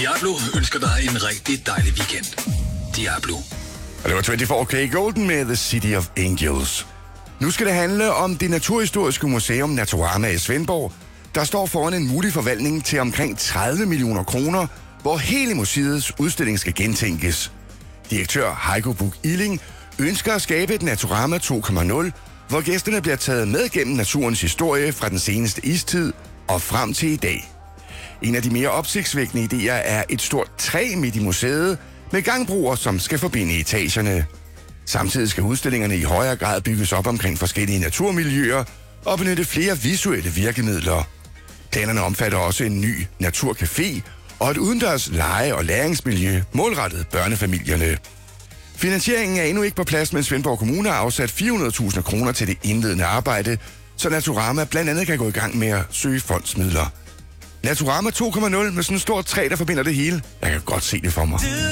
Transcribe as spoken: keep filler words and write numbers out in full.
Diablo ønsker dig en rigtig dejlig weekend. Diablo. Og det var fireogtyve K Golden med The City of Angels. Nu skal det handle om det naturhistoriske museum Naturama i Svendborg, der står foran en mulig forvaltning til omkring tredive millioner kroner, hvor hele museets udstilling skal gentænkes. Direktør Heiko Buch Illing ønsker at skabe et Naturama to punkt nul, hvor gæsterne bliver taget med gennem naturens historie fra den seneste istid og frem til i dag. En af de mere opsigtsvækkende idéer er et stort træ midt i museet med gangbroer, som skal forbinde etagerne. Samtidig skal udstillingerne i højere grad bygges op omkring forskellige naturmiljøer og benytte flere visuelle virkemidler. Planerne omfatter også en ny naturcafé og et udendørs lege- og læringsmiljø målrettet børnefamilierne. Finansieringen er endnu ikke på plads, men Svendborg Kommune har afsat fire hundrede tusind kroner til det indledende arbejde, så Naturama blandt andet kan gå i gang med at søge fondsmidler. Naturama to punkt nul med sådan et stort træ, der forbinder det hele. Jeg kan godt se det for mig.